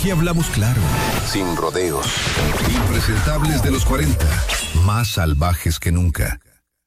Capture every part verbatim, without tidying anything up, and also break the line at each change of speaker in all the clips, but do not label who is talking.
Aquí hablamos claro, sin rodeos. Impresentables de los cuarenta, más salvajes que nunca.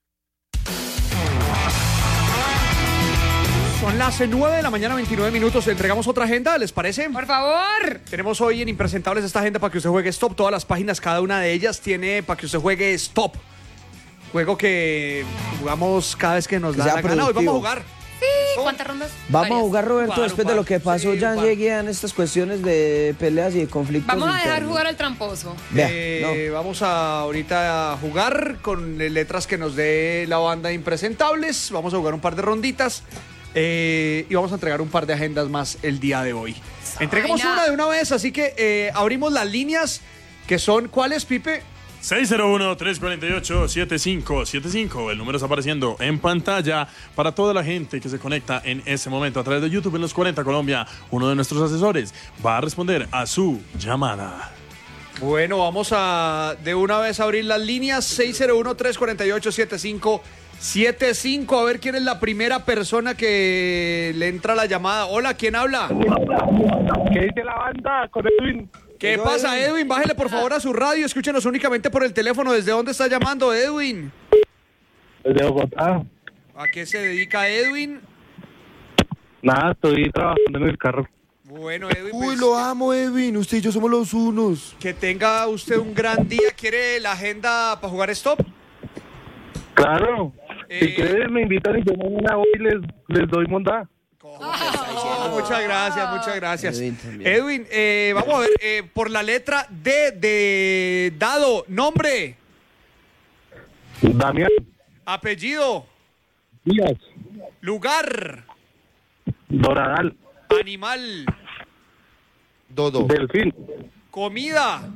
Son las nueve de la mañana, veintinueve minutos. ¿Le entregamos otra agenda? ¿Les parece?
Por favor.
Tenemos hoy en Impresentables esta agenda para que usted juegue Stop. Todas las páginas, cada una de ellas tiene para que usted juegue Stop. Juego que jugamos cada vez que nos
Que
da
sea
la gana. Hoy vamos a
productivo.
jugar.
Sí, ¿cuántas rondas?
Vamos
Varias.
a jugar, Roberto,
Jugar un
después
par.
de lo que pasó.
Sí,
ya
un par.
llegué a estas cuestiones de peleas y de conflictos.
Vamos a dejar
internos.
jugar al tramposo.
Vea,
Eh, Vamos a ahorita a jugar con letras que nos dé la banda de Impresentables. Vamos a jugar un par de ronditas. Eh, y vamos a entregar un par de agendas más el día de hoy. Entregamos
vaina.
una de una vez, así que eh, abrimos las líneas que son, ¿cuáles, Pipe?
seis cero uno, tres cuatro ocho, siete cinco siete cinco. El número está apareciendo en pantalla para toda la gente que se conecta en ese momento a través de YouTube en los cuarenta Colombia. Uno de nuestros asesores va a responder a su llamada.
Bueno, vamos a de una vez abrir las líneas seis cero uno, tres cuatro ocho, siete cinco siete cinco. A ver quién es la primera persona que le entra la llamada. Hola, ¿quién habla?
¿Qué dice la banda con Edwin?
¿Qué pasa, Edwin? Bájele por favor a su radio, escúchenos únicamente por el teléfono. ¿Desde dónde está llamando, Edwin?
Desde Bogotá.
¿A qué se dedica Edwin?
Nada, estoy trabajando en el carro.
Bueno, Edwin,
Uy,
pues,
lo amo, Edwin. Usted y yo somos los unos.
que tenga usted un gran día. ¿Quiere la agenda para jugar Stop?
Claro.
Eh.
Si quieres me invitan y yo mañana voy y les, les doy mondá.
Oh, muchas gracias, muchas gracias.
Edwin también.
Edwin, eh, vamos a ver, eh, por la letra D de dado, nombre,
Damián
apellido,
Díaz,
lugar,
Doradal,
animal,
Dodo.
Delfín,
comida,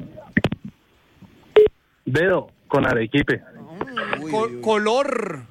Dedo con Arequipe.
co- color.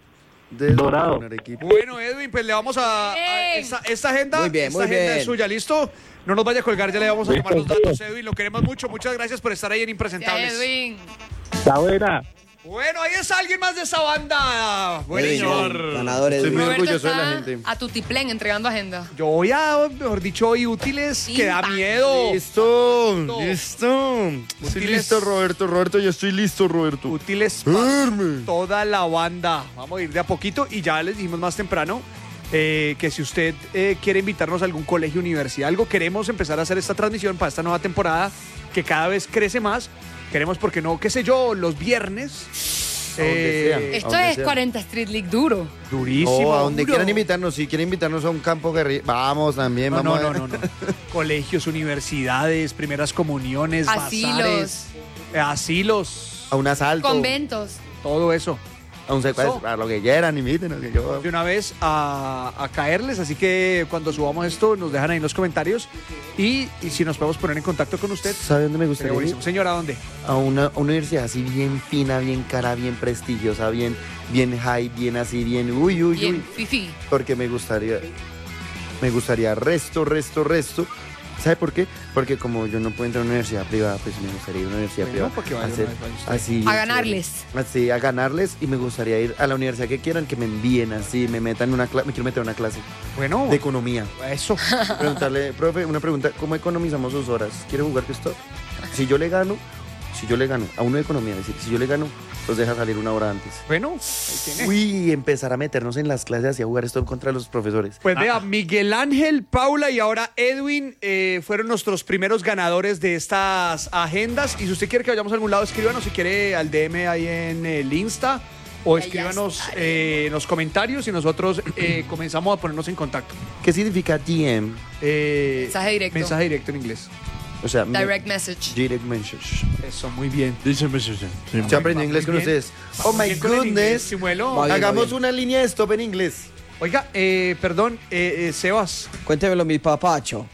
Dorado.
Bueno, Edwin, pues le vamos a, a
Bien.
esta, esta agenda,
Muy bien,
esta
muy
agenda
bien.
es suya, ¿listo? No nos vaya a colgar, ya le vamos a
Listo,
tomar los
listo.
datos, Edwin, lo queremos mucho, muchas gracias por estar ahí en Impresentables.
Edwin.
Está buena.
Bueno, ahí está alguien más de esa banda. Bueno,
Edwin,
señor.
ganador, Edwin.
Roberto
orgulloso
está
de la gente.
a tutiplén entregando agenda.
yo voy a, mejor dicho, hoy útiles que da
Pim, pam.
miedo.
Listo,
Listo.
listo. Estoy
Útiles.
listo, Roberto. Roberto, yo estoy listo, Roberto.
Útiles para
Firme.
toda la banda. Vamos a ir de a poquito y ya les dijimos más temprano eh, que si usted eh, quiere invitarnos a algún colegio, universidad, algo, queremos empezar a hacer esta transmisión para esta nueva temporada que cada vez crece más. Queremos, porque no, qué sé yo, los viernes.
donde sea.
eh,
Esto
donde
es
sea.
cuarenta Street League duro.
durísimo.
O a donde
duro.
quieran invitarnos. Si quieren invitarnos a un campo guerrilla, vamos también.
No,
vamos
no,
a-
no, no, no. Colegios, universidades, primeras comuniones,
Asilos.
bazares, eh, asilos,
A un asalto.
Conventos.
todo eso.
A un secuestro.
Eso.
A lo que quieran, invítenos. Que yo...
De una vez a, a caerles, así que cuando subamos esto nos dejan ahí en los comentarios y, y si nos podemos poner en contacto con usted.
¿Sabe dónde me
Sería
gustaría ir?
buenísimo. Señora, ¿a dónde?
A una universidad así bien fina, bien cara, bien prestigiosa, bien, bien high, bien así, bien uy, uy,
Bien,
uy.
fifi.
Porque me gustaría, me gustaría resto, resto, resto. ¿Sabe por qué? Porque como yo no puedo entrar a una universidad privada, pues me gustaría ir a una universidad
Bueno,
privada.
porque vaya
hacer-
una vez, vaya usted.
así,
A ganarles.
Así, a ganarles y me gustaría ir a la universidad que quieran, que me envíen así, me metan en una clase, me quiero meter en una clase
Bueno,
de economía.
eso.
Preguntarle, profe, una pregunta, ¿cómo economizamos sus horas? ¿Quiere jugar que esto? Si yo le gano, si yo le gano a uno de economía, es decir, si yo le gano, los deja salir una hora antes.
Bueno, ahí tiene.
Uy, empezar a meternos en las clases y a jugar esto contra los profesores.
Pues vea, Miguel Ángel, Paula y ahora Edwin eh, fueron nuestros primeros ganadores de estas agendas. Y si usted quiere que vayamos a algún lado, escríbanos si quiere al D M ahí en el Insta o
Ahí ya
escríbanos
estaré.
eh, en los comentarios y nosotros eh, comenzamos a ponernos en contacto.
¿Qué significa D M?
Eh,
Mensaje directo.
Mensaje directo en inglés.
O sea, me-
Direct message.
direct message.
Eso, muy bien.
Dice, pues, sí, sí.
Yo aprendí
va
inglés
muy
con
bien.
ustedes. Oh my
Bien con el inglés,
goodness.
Chimuelo.
Va bien,
Hagamos
Hagamos una línea de stop en inglés.
Oiga, eh, perdón, eh, eh, Sebas,
Cuéntemelo, mi papacho.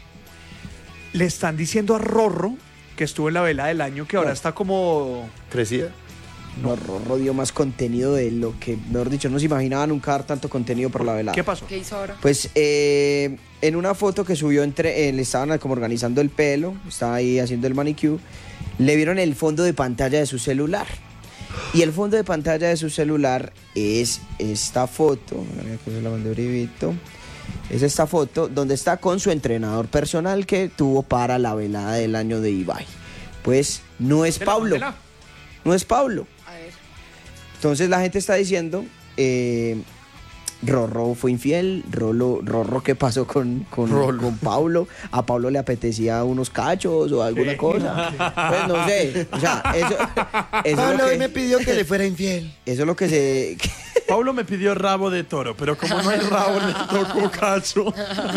le están diciendo a Rorro, que estuvo en la vela del año, que ahora está como...
¿Crecida?
No, Rorro dio más contenido de lo que, mejor dicho, no se imaginaba nunca dar tanto contenido por la velada.
¿Qué pasó?
¿Qué hizo ahora?
Pues eh, en una foto que subió, entre, eh, le estaban como organizando el pelo, estaba ahí haciendo el manicure, le vieron el fondo de pantalla de su celular. Y el fondo de pantalla de su celular es esta foto, que se la mandé brivito, Es esta foto donde está con su entrenador personal que tuvo para la velada del año de Ibai. Pues no es Pablo. No es Pablo.
A ver.
Entonces la gente está diciendo, eh, Rorro fue infiel, Rolo, Rorro qué pasó con, con, con Pablo, a Pablo le apetecía unos cachos o alguna cosa. Pues no sé, o sea, eso, eso es
Pablo
lo
hoy
que,
me pidió que le fuera infiel.
eso es lo que se...
Pablo me pidió rabo de toro, pero como no hay rabo, le tocó cacho.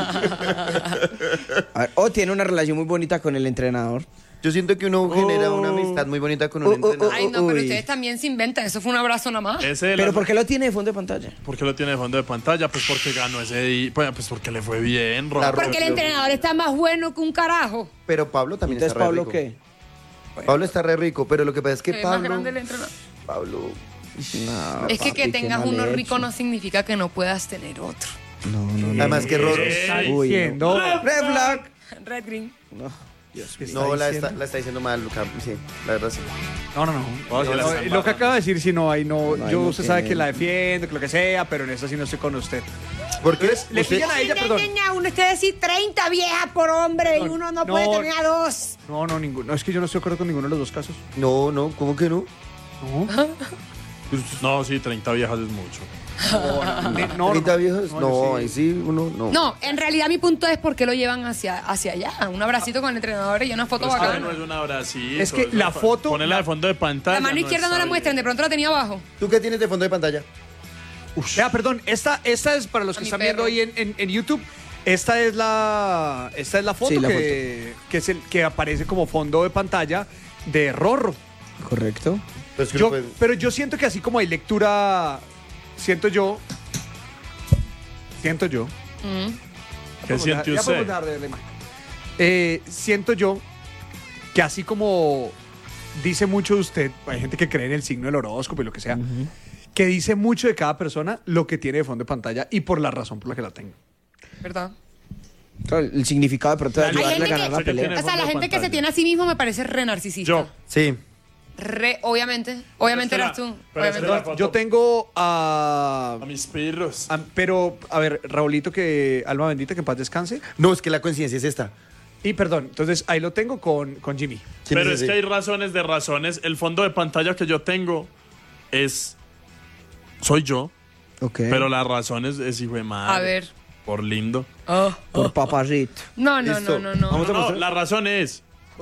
A ver, o tiene una relación muy bonita con el entrenador.
Yo siento que uno genera una amistad muy bonita con un
Oh, oh,
entrenador.
Ay, no, pero
Uy.
ustedes también se inventan. Eso fue un abrazo nada más.
Ese de
Pero
la-
¿por qué lo tiene de fondo de pantalla?
¿Por qué lo tiene de fondo de pantalla? Pues porque ganó ese día. Pues, pues porque le fue bien, Ro-
La
Porque el entrenador está más bueno que un carajo.
Pero Pablo también
Entonces,
está re
¿Pablo
rico.
qué?
Pablo está re rico, pero lo que pasa es que
Es más grande el
Pablo...
entrenador.
Pablo...
No,
Es que
papi,
que
qué
tengas
mal
uno
hecho.
rico no significa que no puedas tener otro.
No, no, no.
Además que Rorro...
Está
Uy, no.
diciendo.
Red flag.
Red Green.
No, la está, la está diciendo mal, Luca. Sí, la verdad sí.
No, no, no.
Oh, sí, la
No,
está
lo que acaba de decir, si no, ahí no.
No, ahí
yo
no
usted sabe
tiene-
que la defiendo, que lo que sea, pero en esa sí no estoy con usted.
Porque
Entonces, le pillan a ella, perdón.
Uno usted decir treinta viejas por hombre
y uno no puede tener a
dos.
No, no, ninguno. No, es que yo no estoy de acuerdo con ninguno de los dos casos.
No, no, ¿cómo que no?
No.
No, sí, treinta viejas es mucho.
No, no,
¿treinta
no.
viejos?
No,
No,
yo
ahí sí, uno no.
No, en realidad mi punto es por qué lo llevan hacia, hacia allá. Un abracito con el entrenador y una foto
Pero es que
bacana.
no es un abracito.
Es que la
fa-
foto-
Ponerla de fondo de pantalla.
La mano izquierda no
está
la muestran, de
bien.
pronto la tenía abajo.
¿Tú qué tienes de fondo de pantalla?
Vea, perdón, esta, esta es para los
A
que
mi
están
perro.
viendo ahí en, en- en YouTube. Esta es la, esta es la foto,
Sí, la
que, que es el que aparece como fondo de pantalla de Rorro.
Correcto.
Pues que
Yo,
no puede-
pero yo siento que así como hay lectura, siento yo, siento yo.
¿Qué siente
Ya
usted?
podemos dejar de ver la imagen. Eh, siento yo que así como dice mucho de usted, hay gente que cree en el signo del horóscopo y lo que sea, que dice mucho de cada persona lo que tiene de fondo de pantalla y por la razón por la que la tengo.
¿Verdad?
Claro, el significado de pronto de
Hay
ayudarle a
gente
ganar
que-
la
O sea, que
pelea.
tiene-
O sea, la
fondo de
gente que se
pantalla.
tiene a sí mismo me parece re narcisista.
Yo.
Sí.
Re, obviamente. Obviamente
Pero
eras
espera,
tú.
pero
Obviamente.
espera. foto.
Yo tengo a...
A mis pirros.
a- pero, a ver, Raulito, que alma bendita, que en paz descanse.
No, es que la coincidencia es esta.
Y perdón, entonces ahí lo tengo con, con Jimmy.
¿Quién
Pero
es
es
ese?
que hay razones de razones. El fondo de pantalla que yo tengo es. Soy yo.
Ok.
Pero la razón es, es hijo de madre.
A ver.
Por lindo.
Por paparrito.
No, no,
Listo.
no, no, no.
Vamos a
No,
mostrar.
la razón es.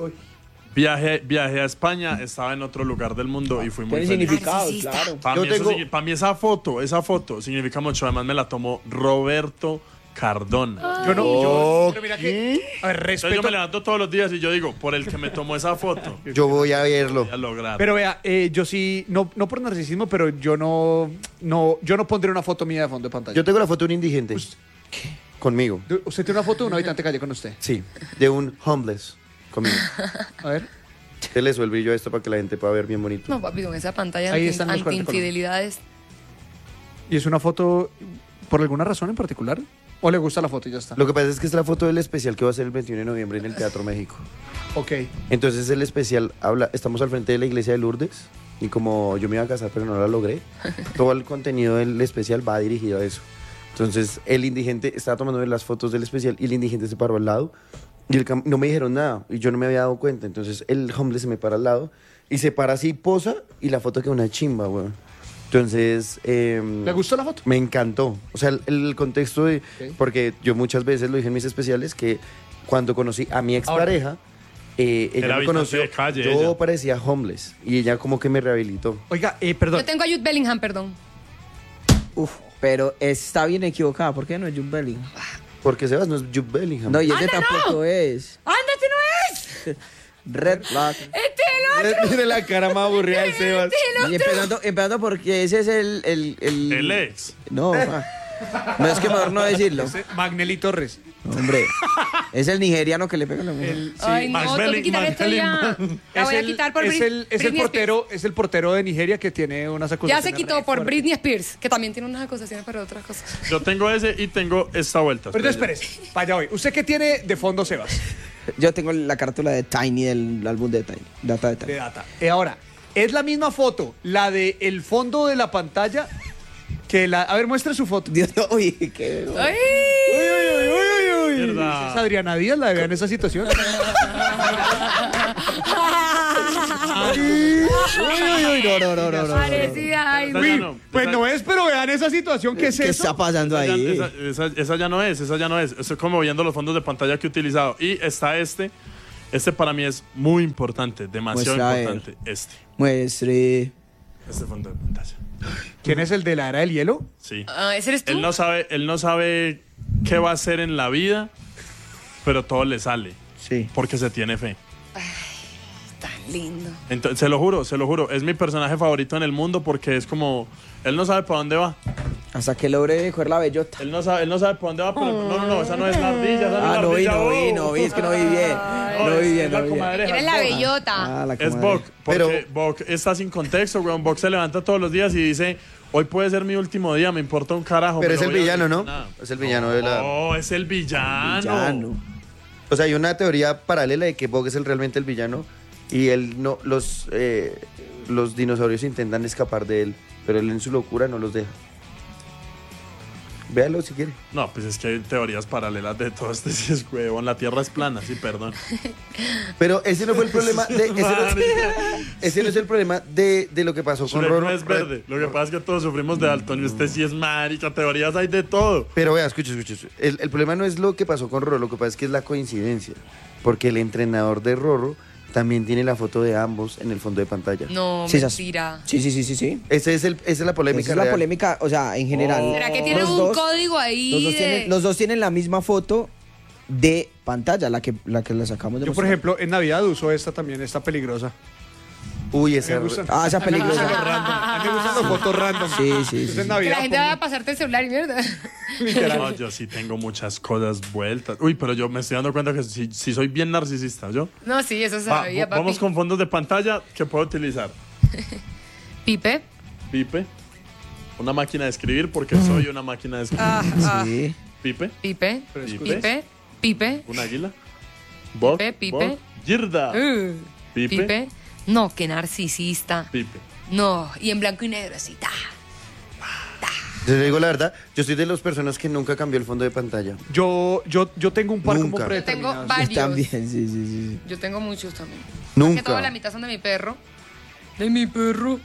Viaje, viajé a España, estaba en otro lugar del mundo y fui muy
Tiene
feliz.
significado,
Narcisista.
claro.
Para
Yo
mí, eso
tengo-
signi- para mí esa foto, esa foto significa mucho. Además me la tomó Roberto Cardona.
Yo no, yo,
Oh,
pero mira que, a ver,
Entonces yo
respeto,
me levanto todos los días y yo digo, por el que me tomó esa foto,
Yo voy a verlo.
voy a lograr.
pero vea, eh, yo sí, no, no por narcisismo, pero yo no, no, yo no pondré una foto mía de fondo de pantalla.
Yo tengo la foto de un indigente. Conmigo.
De- ¿Usted tiene una foto de un habitante calle con usted?
Sí. De un homeless. Conmigo.
A ver.
¿Qué le suelve el brillo a esto para que la gente pueda ver bien bonito?
No, papi, con esa pantalla
Ahí
anti,
están los cuarenta
anti-infidelidades.
¿Y es una foto por alguna razón en particular? ¿O le gusta la foto y ya está?
Lo que pasa es que es la foto del especial que va a ser el veintiuno de noviembre en el Teatro México.
Ok.
Entonces el especial habla, estamos al frente de la iglesia de Lourdes y como yo me iba a casar pero no la logré, todo el contenido del especial va dirigido a eso. Entonces el indigente estaba tomando las fotos del especial y el indigente se paró al lado y el cam- no me dijeron nada y yo no me había dado cuenta. Entonces el homeless se me para al lado y se para así, posa y la foto queda una chimba, weón. Entonces... em,
¿Le gustó la foto?
Me encantó. O sea, el, el contexto de...
Ok.
Porque yo muchas veces lo dije en mis especiales que cuando conocí a mi expareja, eh, ella
Era
me
habitante
conoció,
de calle,
yo
ella.
parecía homeless y ella como que me rehabilitó.
Oiga, eh, perdón.
Yo tengo a Jude Bellingham, perdón.
Uf, pero está bien equivocada. ¿Por qué no es Jude Bellingham?
Porque Sebas no es Jude Bellingham.
No, y ese
¡Anda,
tampoco
no!
es.
¡Anda, este no es!
Red flag.
¡Este es el otro!
Mire la cara más aburrida del Sebas.
Y empezando, empezando porque ese es el... El, el,
El ex.
No, ah. No es que mejor no decirlo.
Ese Magnelli Torres.
Hombre, es el nigeriano que le pega a la mujer.
El, sí.
Ay,
Max
no, tengo que
Belling-
quitar
Max
esto ya.
Bellingham.
La voy a
el-
quitar por
es
Brit-
el, es el
Britney
portero, es el portero de Nigeria que tiene unas
Spears.
acusaciones.
Ya se quitó
re
por
fuertes.
Britney Spears, que también tiene unas acusaciones para otras cosas.
Yo tengo ese y tengo esta vuelta.
Pero entonces, espérese, vaya hoy. ¿Usted qué tiene de fondo, Sebas?
Yo tengo la carátula de Tiny del álbum de Tiny. Data de Tiny.
De data. Y ahora, es la misma foto, la de el fondo de la pantalla, que la... A ver, muestre su foto.
Dios, no, uy, qué...
¡Ay!
Uy,
Mierda.
¿Es Adriana Díaz la de Vean esa situación?
Uy, uy, uy, no, no, no, no, no.
Parecida, ay,
Esa
güey.
ya no,
Pues
esa-
no es, pero vean esa situación. ¿Qué es
¿Qué
eso?
está pasando
esa,
ahí?
esa- esa- esa ya no es, esa ya no es. Estoy como viendo los fondos de pantalla que he utilizado. Y está este. Este para mí es muy importante, demasiado
Muestra, a ver.
importante. Este.
Muestre.
Este fondo de pantalla.
¿Quién es el de la era del hielo?
Sí.
Ah, ¿ese eres tú?
Él no sabe, él no sabe qué va a hacer en la vida, pero todo le sale.
Sí.
Porque se tiene fe.
Tan lindo.
Entonces, se lo juro, se lo juro. Es mi personaje favorito en el mundo porque es como. Él no sabe para dónde va.
Hasta que logre coger la bellota.
Él no sabe, él no sabe para dónde va, pero. No, no, no, esa no es la ardilla, esa no
Ah,
es la
no vi,
ardilla.
no vi,
oh.
no vi, es que no vi bien.
No,
No
es-
vi bien,
es la
no vi bien.
comadreja,
Eres
es
la
Bok.
bellota.
Ah, la
Es
comadre.
Bok, porque
Pero-
Bok está sin contexto, weón. Bok se levanta todos los días y dice, hoy puede ser mi último día, me importa un carajo.
Pero
me
es
lo
el
voy a
villano, ¿no?
solucionar".
Es el villano de la...
No, es el villano.
Villano.
O sea, hay una teoría paralela de que Bog es el, realmente el villano y él no, los, eh, los dinosaurios intentan escapar de él, pero él en su locura no los deja. Véalo si quiere.
No, pues es que hay teorías paralelas de todo este sí es huevón. La Tierra es plana, sí, perdón.
Pero ese no fue el problema de, ese, no, ese no es el problema de, de lo que pasó con
Shrek
Roro.
no es verde. Lo que pasa es que todos sufrimos de Dalton y usted sí es marica. Teorías hay de todo.
Pero vea, escucha, escucha. El, el problema no es lo que pasó con Roro, lo que pasa es que es la coincidencia. Porque el entrenador de Roro también tiene la foto de ambos en el fondo de pantalla.
No,
Sí, esas-
mentira.
Sí, sí, sí, sí, sí.
Ese es el, esa es la polémica
Esa es la
real.
polémica, o sea, en general.
Oh.
¿Será que tienen
Los
un
dos-
código ahí?
Los dos,
de-
tienen, los dos tienen la misma foto de pantalla, la que, la que le sacamos de
Yo, por
mostrar.
ejemplo, en Navidad uso esta también, esta peligrosa.
Uy, esa...
Me gustan.
Ah, esa
A mí me gustan
peligrosa.
los random. A mí me gustan las fotos random.
Sí, sí,
Entonces,
sí,
en
sí.
Que
Navidad
la gente
pongo-
va a pasarte el celular y mierda.
literal.
No, yo sí tengo muchas cosas vueltas. Uy, pero yo me estoy dando cuenta que sí, sí soy bien narcisista, ¿yo?
No, sí, eso
Va,
sabía, papi.
vamos con fondos de pantalla que puedo utilizar.
Pipe.
Pipe. Una máquina de escribir porque soy una máquina de escribir.
Ah, ah.
Sí.
Pipe.
Pipe.
Fresco.
Pipe. Pipe.
Un águila. Bok,
Pipe, Pipe.
Bok, Girda.
Uh,
Pipe.
Pipe. No, qué narcisista.
Pipe.
No, y en blanco y negro, así. Ta.
Te digo la verdad, yo soy de las personas que nunca cambió el fondo de pantalla.
Yo, yo, yo tengo un par
Nunca.
como
Yo tengo
predeterminados.
varios.
También, sí, sí, sí, sí.
Yo tengo muchos también.
Nunca.
Que toda la mitad son de mi perro. De mi perro.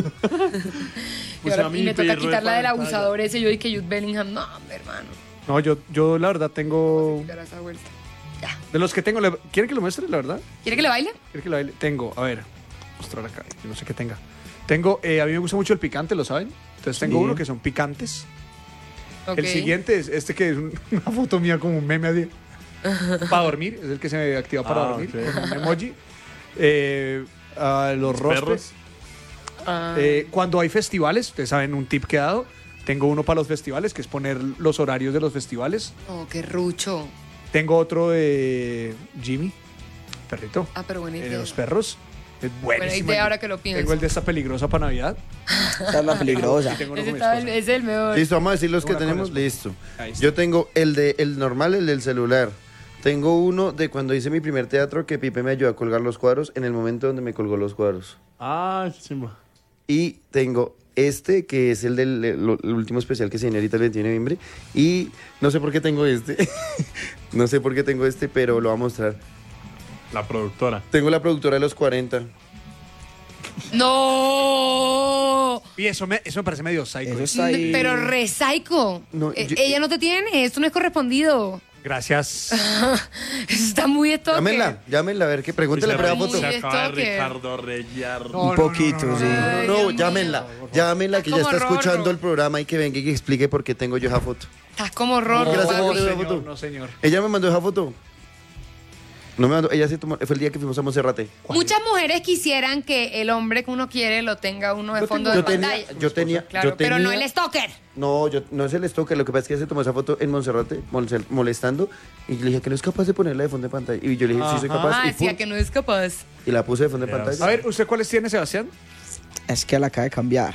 y,
Usa
ahora-
mi
y me toca
perro de
quitar la del
pantalla.
abusador ese. Yo y que Jude Bellingham. No, hombre, hermano.
No, yo, yo la verdad tengo...
Dar esa vuelta. Ya.
De los que tengo... le- ¿Quiere que lo muestre, la verdad?
¿Quiere que le baile?
¿Quiere que lo baile? Tengo, a ver, mostrar acá, yo no sé qué tenga. Tengo, eh, a mí me gusta mucho el picante, ¿lo saben? Entonces tengo
Sí.
uno que son picantes.
Ok.
El siguiente es este que es un- una foto mía como un meme así. Para dormir, es el que se activa para
Ah,
dormir,
ok.
con un emoji. Eh, ah, los rostros.
Perros.
Ah,
Eh, cuando hay festivales, ustedes saben un tip que he dado. Tengo uno para los festivales, que es poner los horarios de los festivales.
oh, qué rucho.
Tengo otro de Jimmy, perrito,
Ah, pero buena
eh, de
idea.
los perros. Es
Buena
buenísimo.
idea ahora que lo pienso.
Tengo el de esta peligrosa para Navidad.
Esa es la peligrosa.
Y tengo uno
Ese,
con mi
está el-
esposa.
ese es el mejor.
Listo, vamos a decir los que
Una con
tenemos.
eso.
Listo.
Ahí está.
Yo tengo el de el normal, el del celular. Tengo uno de cuando hice mi primer teatro que Pipe me ayudó a colgar los cuadros en el momento donde me colgó los cuadros.
Ah, qué chimba.
Y tengo este, que es el del el, el último especial que se viene ahorita el veintiuno de noviembre. Y no sé por qué tengo este. No sé por qué tengo este, pero lo voy a mostrar.
La productora.
Tengo la productora de los cuarenta.
¡No!
Y eso me, eso me parece medio psycho.
Eso está ahí.
Pero re psycho.
No,
Eh,
yo-
Ella no te tiene, esto no es correspondido.
Gracias.
Eso está muy stalker.
Llámenla, llámenla a ver qué pregúntale
Sí,
la
se-
prueba foto.
Se
Muy
acaba de
stalker.
Ricardo Reyar.
No,
Un poquito, sí.
Ay,
No,
Dios mío.
llámenla, llámenla que ya
Como
está escuchando
Rorro.
el programa y que venga y que explique por qué tengo yo esa foto.
Estás como Rorro,
Gracias,
papi.
amor.
no,
la
señor,
foto.
no, señor.
Ella me mandó esa foto. No me mandó, ella se tomó, fue el día que fuimos a Monserrate.
Muchas mujeres quisieran que el hombre que uno quiere lo tenga uno de
Yo
fondo
tengo-
de
Yo tenía,
pantalla.
yo tenía,
Claro,
yo
pero no
tenía-
el stalker.
No, yo, no es el stalker, lo que pasa es que ella se tomó esa foto en Monserrate, mol- molestando, y le dije que no es capaz de ponerla de fondo de pantalla. Y yo le dije, sí soy
Ajá.
capaz,
Ah,
y,
decía
pum,
que no es capaz.
y la puse de fondo de
Yes.
pantalla.
A ver, ¿usted cuáles tiene, Sebastián?
Es que la acaba de cambiar.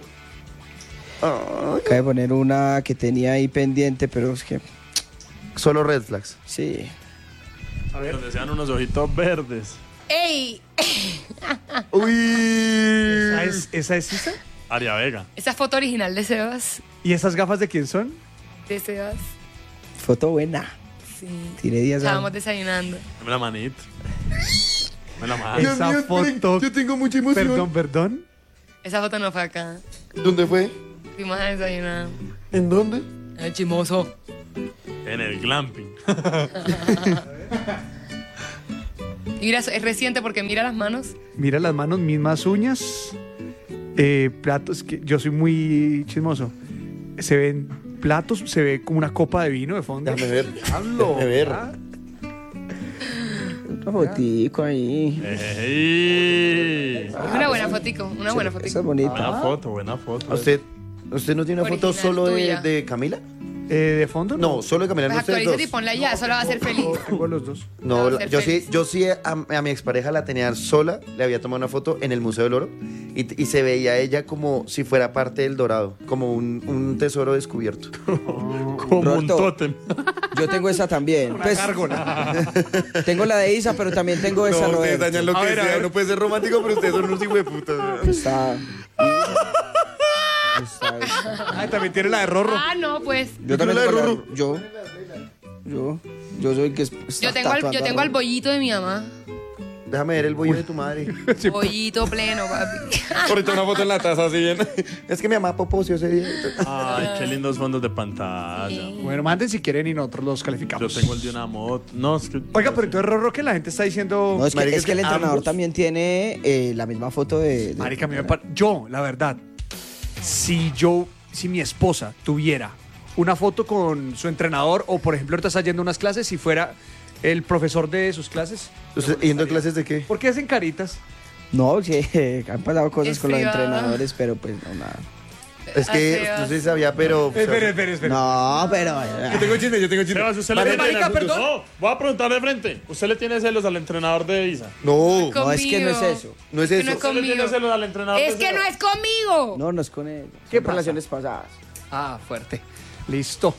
Ay,
Acaba de poner una que tenía ahí pendiente, pero es que
solo red flags.
sí.
A ver.
Donde sean unos ojitos verdes.
¡Ey!
Uy.
¿Esa es, esa es Isa?
Aria Vega.
Esa foto original de Sebas.
¿Y esas gafas de quién son?
De Sebas.
Foto buena.
Sí.
Tiré días a...
Estábamos desayunando.
Dame la manita. Dame la mano.
Esa
mío, esperen,
foto.
yo tengo mucha emoción.
Perdón, perdón.
Esa foto no fue acá.
¿Dónde fue?
Fuimos a desayunar.
¿En dónde?
Ay, chimoso.
En el glamping.
Y mira, es reciente porque mira las manos.
Mira las manos, mismas uñas. Eh, platos, que yo soy muy chismoso. Se ven platos, se ve como una copa de vino de fondo.
Déjame ver.
Diablo.
Déjame ver.
Ah,
Una fotico ahí.
Ey.
Una buena fotico, una buena
Esa
fotico.
es bonita.
Buena foto, buena foto.
¿Usted, ¿Usted no tiene una foto
Original
solo de,
tuya.
de Camila?
eh, ¿De fondo?
No, solo de Camila,
Pues
no ustedes
actualízate y
dos.
ponla ya, eso la va a hacer feliz.
Tengo los dos.
No,
Va a ser
yo sí,
feliz.
yo sí a, a mi expareja la tenía sola, le había tomado una foto en el Museo del Oro y, y se veía a ella como si fuera parte del Dorado, como un, un tesoro descubierto.
Como un
Roto.
tótem.
Yo tengo esa también. Pues, tengo la de Isa, pero también tengo esa, Roberto.
lo
A ver, a ver.
no puede ser romántico, pero ustedes son unos hijos de puta.
Está... Está esa.
Ay, también tiene la de Rorro.
Ah, no, pues.
Yo también
la de
tengo la-
Rorro?
Yo. Yo. Yo soy el que... es-
Yo
está
tengo, al,
tatuando
yo
a
tengo al
Rorro.
bollito de mi mamá.
Déjame ver el bollo de tu madre.
Bollito pleno, papi.
Ahorita una foto en la taza así bien. Es que mi mamá popoció ese día.
Ay, qué lindos fondos de pantalla.
Bueno, manden si quieren y nosotros los
Yo
calificamos.
tengo el de una moto. No, es que.
Oiga, pero entonces Rorro que la gente está diciendo...
No, es que,
Marica,
es que el
es que
entrenador
ambos-
también tiene eh, la misma foto de... de-
Marica, a mí me par- yo, la verdad, si yo, si mi esposa tuviera una foto con su entrenador o, por ejemplo, ahorita está yendo a unas clases, si fuera el profesor de sus clases,
¿Usted yendo a clases de qué?
¿por qué hacen caritas?
No, que han pasado cosas
Es
con los
privada.
entrenadores, pero pues no, nada.
Es que
Sebas.
no sé si sabía, pero.
Espera, espera, espera.
No, pero...
Yo tengo chisme, yo tengo chisme.
Sebas, ¿usted
Vale,
le tiene
marica, perdón.
No, voy a preguntar de frente. ¿Usted le tiene celos al entrenador de Isa?
No,
No, es que no es
Conmigo.
eso.
no es
Que
eso.
no es
¿Usted le tiene
conmigo.
celos al entrenador de
Es que
Sebas?
no es conmigo.
No, no es con él.
¿Qué
Son
pasa?
relaciones pasadas.
Ah, fuerte. Listo.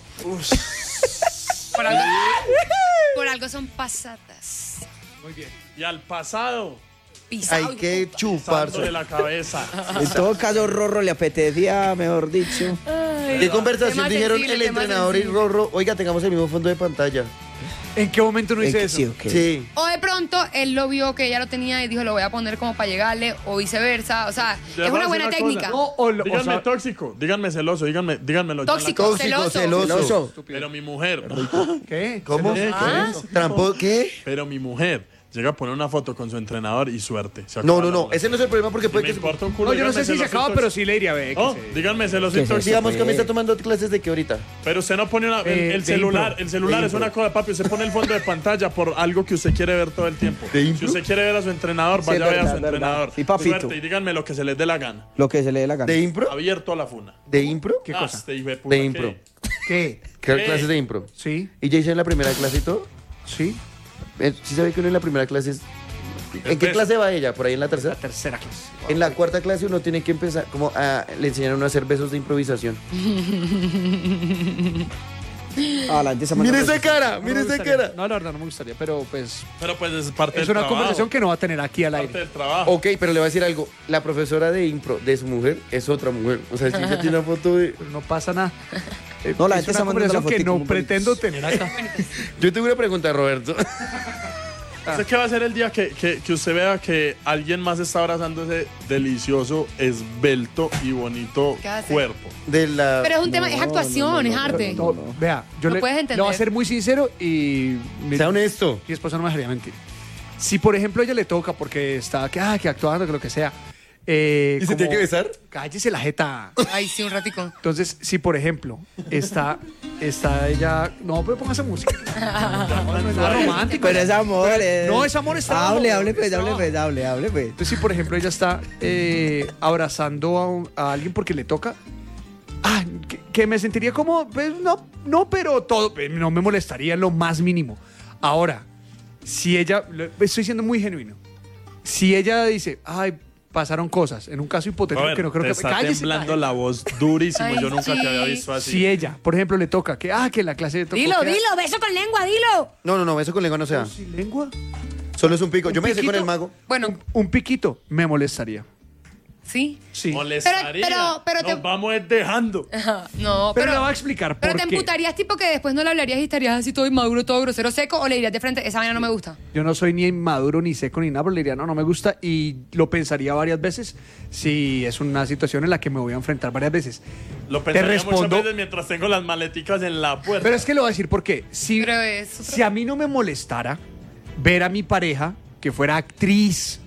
Por algo, por algo son pasadas.
Muy bien.
Y al pasado,
Pisado.
Hay que chupar.
de la cabeza.
En todo caso, Rorro le apetecía, mejor dicho.
¿Qué conversación
Tema
dijeron
sensible,
el
tema
entrenador y
sensible.
Rorro? Oiga, tengamos el mismo fondo de pantalla.
¿En qué momento no hice
Eh,
eso?
sí, ok.
Sí.
O de pronto él lo vio que ella lo tenía y dijo, lo voy a poner como para llegarle, o viceversa. O sea,
Le
es
voy a
una buena
decir una
técnica.
cosa.
No, o, lo- o
Díganme
sea,
tóxico, díganme celoso, díganme, díganmelo. ya en la
Tóxico,
cara.
Tóxico,
celoso.
celoso.
Celoso.
Pero mi mujer,
¿qué?
¿Cómo?
¿Qué?
Ah.
¿Trampo? ¿Qué?
pero mi mujer llega a poner una foto con su entrenador y suerte. se
No,
acaba
no,
la
no.
relación.
Ese no es el problema porque
Y
puede
me
que. se-
importa un culo.
No, yo no sé
díganme
si se
celoso y
acaba, pero
tóxico.
sí le iría a ver.
Oh,
que se-
díganme celoso
¿Qué
y
es eso?
tóxico.
Digamos que me
Eh.
está tomando clases de qué ahorita.
Pero usted no pone una, el,
Eh,
el
de
celular.
impro.
El celular
De
es
impro.
una cosa, papi. Usted pone el fondo de pantalla por algo que usted quiere ver todo el tiempo.
¿De
Si
impro?
usted quiere ver a su entrenador,
Sí,
vaya a ver a
verdad,
su
verdad.
entrenador.
Y papito.
Suerte y díganme lo que se les dé la gana.
Lo que se le dé la gana.
¿De impro?
Abierto a la funa.
¿De impro?
¿Qué
Ah,
cosa?
este hijo de puta,
De
¿qué?
impro.
¿Qué?
¿Qué
¿Qué?
clases de impro?
Sí,
¿Y ya hicieron la primera clase y todo?
sí.
Eh, ¿Sí sabe que uno en la primera clase es... ¿En qué
beso.
clase va ella? ¿Por ahí en la tercera?
La tercera clase.
En la cuarta clase uno tiene que empezar, como a, le enseñaron a uno a hacer besos de improvisación.
Ah, la gente se
¡Mire
manda
esa cara!
No me
¡Mire esa
gustaría.
cara!
No, la verdad no me gustaría, pero pues
Pero pues es parte
es
del
una
trabajo.
conversación que no va a tener aquí al
Parte
aire.
del trabajo.
Ok, pero le voy a decir algo. La profesora de impro de su mujer es otra mujer. O sea, si ella tiene una foto de...
Pero no pasa nada. Eh,
No, la
es
gente
una
está mandando la
conversación que
fotico
no
muy
pretendo
bonita.
tener acá.
Yo tengo una pregunta, Roberto.
¿Usted qué va a ser el día que, que, que usted vea que alguien más está abrazando ese delicioso, esbelto y bonito
¿Qué hace?
cuerpo?
De la...
Pero es un tema, es actuación, es arte.
No, vea, yo
No
le,
puedes
le
entender.
voy a ser muy sincero y mi,
Sea honesto.
mi esposa no me dejaría mentir. Si por ejemplo a ella le toca porque está que, ah, que actuando, que lo que sea. eh,
¿Y se
como-
tiene que besar?
Cállese la jeta.
Ay, sí, un ratico.
Entonces, si por ejemplo está, está ella. No, pero póngase música. No, no es nada romántico.
Pero es amor. eh.
No, es amor, es trabajo.
Hable, hable, pues,
Es
hable,
trabajo.
pues, hable, hable, pues.
Entonces, si por ejemplo ella está eh, abrazando a, un- a alguien porque le toca, ah, que, que me sentiría como, pues no, no, pero todo, eh, no me molestaría en lo más mínimo. Ahora, si ella, lo- estoy siendo muy genuino, si ella dice, ay, pasaron cosas, en un caso hipotético
A ver,
que no creo
te
que
está
cállese,
temblando
cállese.
la voz durísimo.
Ay,
Yo nunca
sí.
te había visto así.
Si ella, por ejemplo, le toca que, ah, que la clase de toco.
Dilo,
que-
dilo, beso con lengua, dilo.
No, no, no, eso con lengua no se da.
¿Sin lengua?
Solo es un pico. Yo
¿Un
me hice con
piquito?
el mago.
Bueno,
Un, un piquito me molestaría.
¿Sí?
Sí.
Molestaría.
Pero- pero- pero
Nos
te-
vamos dejando.
Ajá, no,
Pero
pero...
le voy a explicar
Pero
por
te
qué.
emputarías tipo que después no le hablarías y estarías así todo inmaduro, todo grosero, seco, o le dirías de frente, esa vaina no me gusta.
Yo no soy ni inmaduro, ni seco, ni nada, pero le diría, no, no me gusta. Y lo pensaría varias veces si es una situación en la que me voy a enfrentar varias veces.
Lo
Te
pensaría muchas
respondo.
veces mientras tengo las maleticas en la puerta.
Pero es que le voy a decir por qué. Si,
Pero es-
si a mí no me molestara ver a mi pareja, que fuera actriz